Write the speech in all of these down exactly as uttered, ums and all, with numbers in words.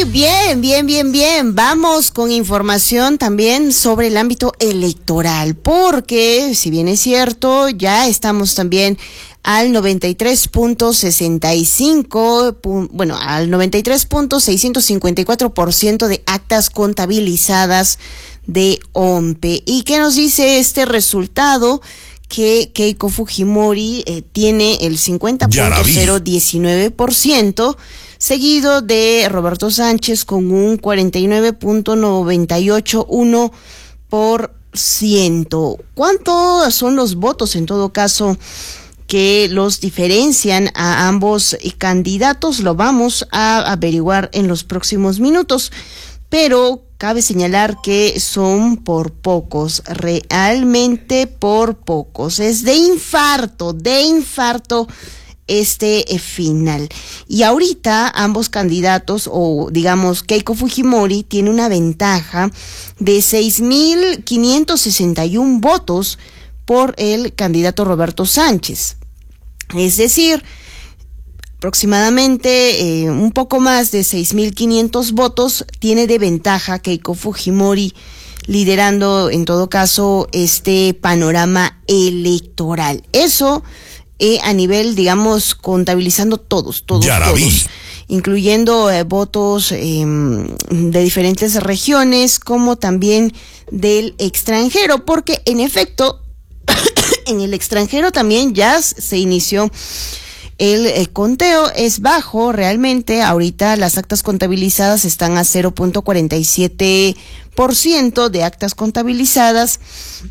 bien, bien, bien, bien. Vamos con información también sobre el ámbito electoral, porque si bien es cierto, ya estamos también al noventa y tres punto sesenta y cinco, bueno, al noventa y tres punto seiscientos cincuenta y cuatro por ciento de actas contabilizadas de O M P E. ¿Y qué nos dice este resultado? Que Keiko Fujimori eh, tiene el cincuenta punto cero diecinueve por ciento, seguido de Roberto Sánchez con un cuarenta y nueve punto noventa y ocho uno por ciento. ¿Cuántos son los votos en todo caso que los diferencian a ambos candidatos? Lo vamos a averiguar en los próximos minutos, pero cabe señalar que son por pocos, realmente por pocos. Es de infarto, de infarto este final. Y ahorita ambos candidatos, o digamos Keiko Fujimori, tiene una ventaja de seis mil quinientos sesenta y uno votos por el candidato Roberto Sánchez. Es decir, aproximadamente eh, un poco más de seis mil quinientos votos tiene de ventaja Keiko Fujimori, liderando en todo caso este panorama electoral. Eso eh, a nivel, digamos, contabilizando todos, todos, Yarabí. todos, incluyendo eh, votos eh, de diferentes regiones, como también del extranjero, porque en efecto, en el extranjero también ya se inició el, el conteo. Es bajo realmente. Ahorita las actas contabilizadas están a cero punto cuarenta y siete por ciento de actas contabilizadas,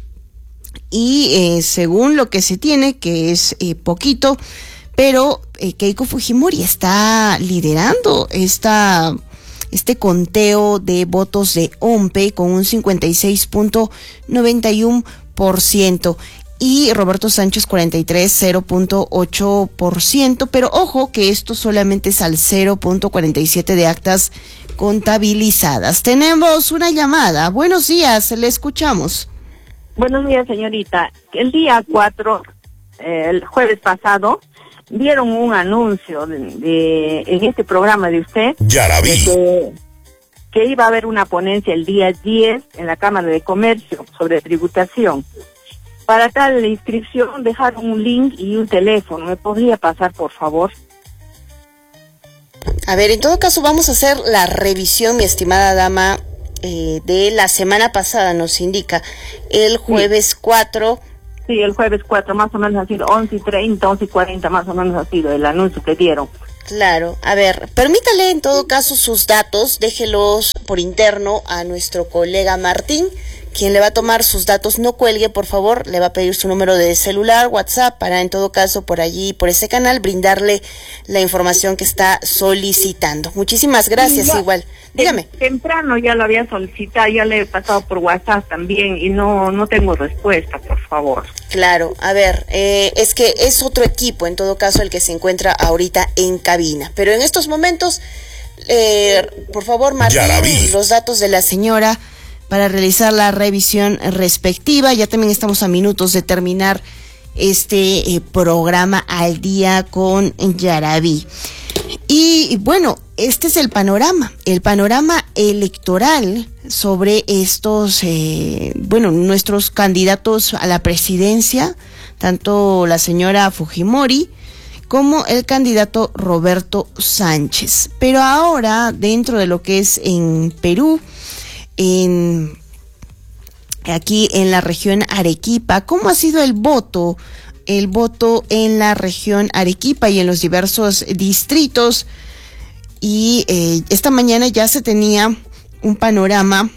y eh, según lo que se tiene, que es eh, poquito, pero eh, Keiko Fujimori está liderando esta este conteo de votos de O M P E con un cincuenta y seis punto noventa y uno por ciento. Y Roberto Sánchez cuarenta y tres, cero punto ocho por ciento, pero ojo que esto solamente es al cero punto cuarenta y siete de actas contabilizadas. Tenemos una llamada. Buenos días, le escuchamos. Buenos días, señorita. El día cuatro, eh, el jueves pasado, dieron un anuncio de, de en este programa de usted, Yarabí, de que, que iba a haber una ponencia el día diez en la Cámara de Comercio sobre tributación. Para tal inscripción dejaron un link y un teléfono. ¿Me podría pasar, por favor? A ver, en todo caso vamos a hacer la revisión, mi estimada dama, eh, de la semana pasada, nos indica, el jueves sí. cuatro. Sí, el jueves cuatro, más o menos ha sido once y treinta, once y cuarenta, más o menos ha sido el anuncio que dieron. Claro, a ver, permítale en todo caso sus datos, déjelos por interno a nuestro colega Martín, quien le va a tomar sus datos. No cuelgue, por favor, le va a pedir su número de celular, WhatsApp, para en todo caso por allí, por ese canal, brindarle la información que está solicitando. Muchísimas gracias, ya, igual. Dígame. Temprano ya lo había solicitado, ya le he pasado por WhatsApp también y no no tengo respuesta, por favor. Claro, a ver, eh, es que es otro equipo, en todo caso, el que se encuentra ahorita en cabina. Pero en estos momentos, eh, por favor, Martín, los datos de la señora para realizar la revisión respectiva. Ya también estamos a minutos de terminar este eh, programa Al Día con Yarabí. Y bueno, este es el panorama, el panorama electoral sobre estos, eh, bueno, nuestros candidatos a la presidencia, tanto la señora Fujimori como el candidato Roberto Sánchez. Pero ahora, dentro de lo que es en Perú, en aquí en la región Arequipa, ¿cómo ha sido el voto? El voto en la región Arequipa y en los diversos distritos. Y eh, esta mañana ya se tenía un panorama,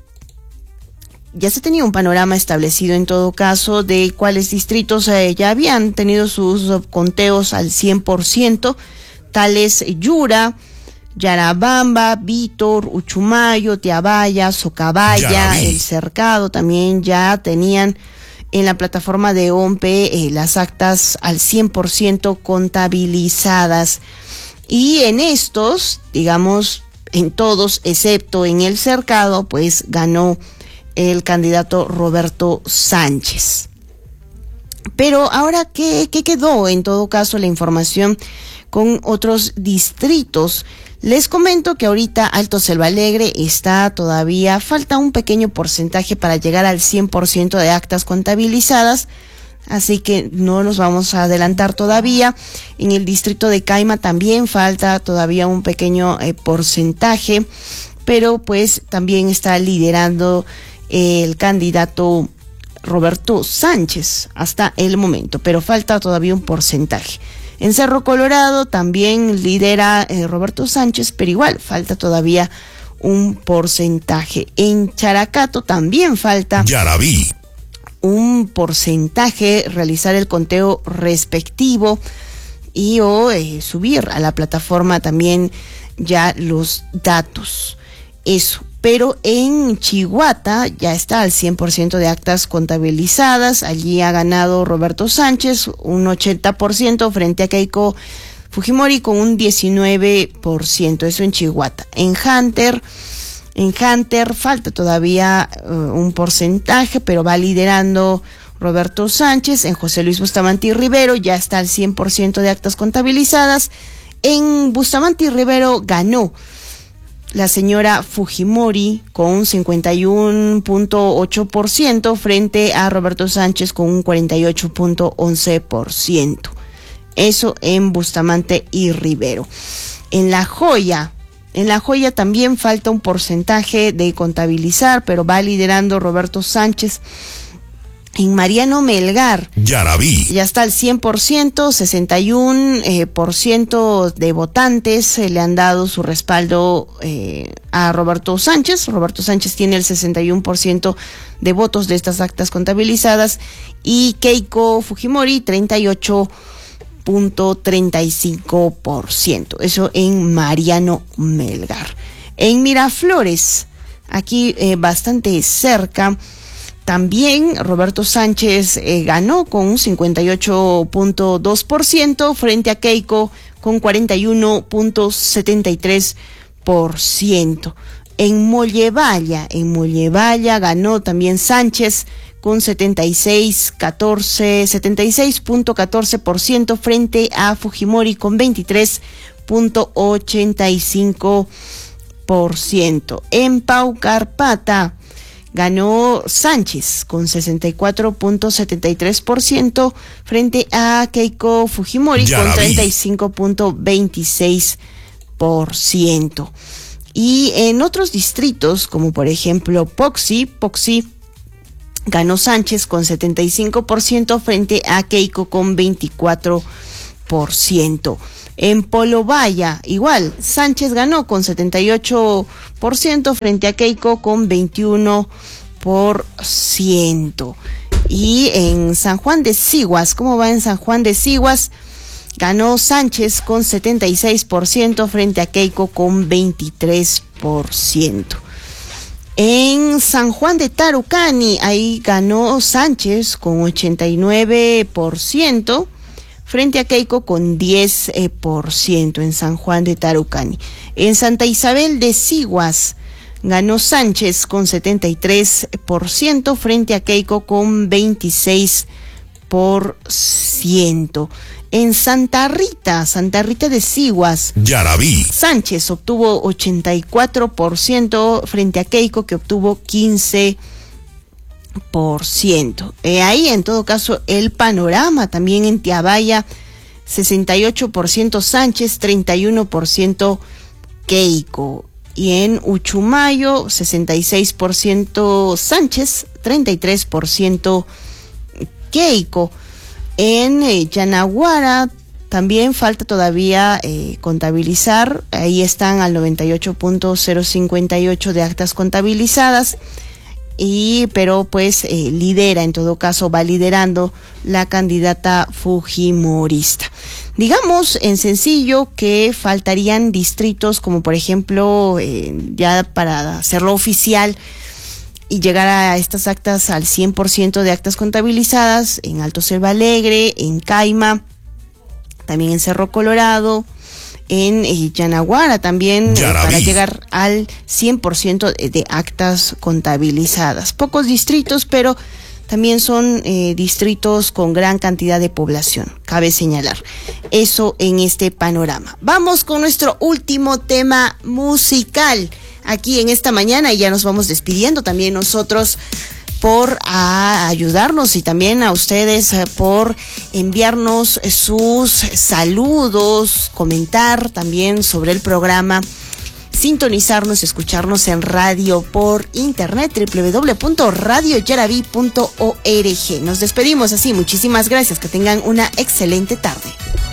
ya se tenía un panorama establecido en todo caso de cuáles distritos eh, ya habían tenido sus conteos al cien por ciento, tales Yura, Yarabamba, Vítor, Uchumayo, Tiabaya, Socabaya, Yarabí. El Cercado también ya tenían en la plataforma de O M P E eh, las actas al cien por ciento contabilizadas. Y en estos, digamos, en todos, excepto en el Cercado, pues ganó el candidato Roberto Sánchez. Pero ahora, ¿qué, qué quedó en todo caso la información con otros distritos. Les comento que ahorita Alto Selva Alegre está todavía, falta un pequeño porcentaje para llegar al cien por ciento de actas contabilizadas, así que no nos vamos a adelantar todavía. En el distrito de Caima también falta todavía un pequeño eh, porcentaje, pero pues también está liderando eh, el candidato Roberto Sánchez hasta el momento, pero falta todavía un porcentaje. En Cerro Colorado también lidera eh, Roberto Sánchez, pero igual falta todavía un porcentaje. En Characato también falta Yaraví. un porcentaje, realizar el conteo respectivo y o eh, subir a la plataforma también ya los datos. Eso. Pero en Chiguata ya está al cien por ciento de actas contabilizadas. Allí ha ganado Roberto Sánchez un ochenta por ciento frente a Keiko Fujimori con un diecinueve por ciento. Eso en Chiguata. En Hunter, en Hunter falta todavía uh, un porcentaje, pero va liderando Roberto Sánchez. En José Luis Bustamante y Rivero ya está al cien por ciento de actas contabilizadas. En Bustamante y Rivero ganó la señora Fujimori con un cincuenta y uno punto ocho por ciento frente a Roberto Sánchez con un cuarenta y ocho punto once por ciento. Eso en Bustamante y Rivero. En La Joya, en La Joya también falta un porcentaje de contabilizar, pero va liderando Roberto Sánchez. En Mariano Melgar, Yaraví, ya está al cien por ciento, sesenta y uno por ciento de votantes eh, le han dado su respaldo eh, a Roberto Sánchez. Roberto Sánchez tiene el sesenta y uno por ciento de votos de estas actas contabilizadas y Keiko Fujimori treinta y ocho punto treinta y cinco por ciento. Eso en Mariano Melgar. En Miraflores, aquí eh, bastante cerca, también Roberto Sánchez eh, ganó con un cincuenta y ocho punto dos por ciento frente a Keiko con cuarenta y uno punto setenta y tres por ciento. En Mollevalla, en Mollevalla ganó también Sánchez con setenta y seis punto catorce por ciento frente a Fujimori con veintitrés punto ochenta y cinco por ciento. En Paucarpata ganó Sánchez con sesenta y cuatro punto setenta y tres por ciento frente a Keiko Fujimori con treinta y cinco punto veintiséis por ciento. Y en otros distritos, como por ejemplo Poxi, Poxi ganó Sánchez con setenta y cinco por ciento frente a Keiko con veinticuatro por ciento. En Polobaya, igual, Sánchez ganó con setenta y ocho por ciento frente a Keiko con veintiuno por ciento. Y en San Juan de Siguas, ¿cómo va en San Juan de Siguas? Ganó Sánchez con setenta y seis por ciento frente a Keiko con veintitrés por ciento. En San Juan de Tarucani, ahí ganó Sánchez con ochenta y nueve por ciento frente a Keiko con diez por ciento en San Juan de Tarucani. En Santa Isabel de Siguas ganó Sánchez con setenta y tres por ciento frente a Keiko con veintiséis por ciento. En Santa Rita, Santa Rita de Siguas, Yaraví, Sánchez obtuvo ochenta y cuatro por ciento frente a Keiko que obtuvo quince por ciento. Eh, ahí en todo caso el panorama. También en Tiabaya sesenta y ocho por ciento Sánchez, treinta y uno por ciento Keiko. Y en Uchumayo sesenta y seis por ciento Sánchez, treinta y tres por ciento Keiko. En eh, Yanaguara también falta todavía eh, contabilizar. Ahí están al noventa y ocho punto cero cincuenta y ocho de actas contabilizadas. Y pero pues eh, lidera, en todo caso va liderando la candidata fujimorista. Digamos en sencillo que faltarían distritos como por ejemplo eh, ya para hacerlo oficial y llegar a estas actas al cien por ciento de actas contabilizadas en Alto Selva Alegre, en Caima, también en Cerro Colorado, en eh, Yanaguara también, eh, para llegar al cien por ciento de, de actas contabilizadas. Pocos distritos, pero también son eh, distritos con gran cantidad de población, cabe señalar eso en este panorama. Vamos con nuestro último tema musical aquí en esta mañana y ya nos vamos despidiendo también nosotros por a ayudarnos y también a ustedes eh, por enviarnos sus saludos, comentar también sobre el programa, sintonizarnos, escucharnos en radio por internet, doble u doble u doble u punto radio yaraví punto org. Nos despedimos así, muchísimas gracias, que tengan una excelente tarde.